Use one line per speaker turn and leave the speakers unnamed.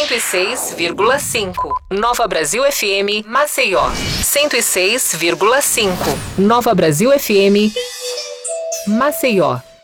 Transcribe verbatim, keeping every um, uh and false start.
cento e seis vírgula cinco. Nova Brasil F M, Maceió. cento e seis vírgula cinco. Nova Brasil F M, Maceió.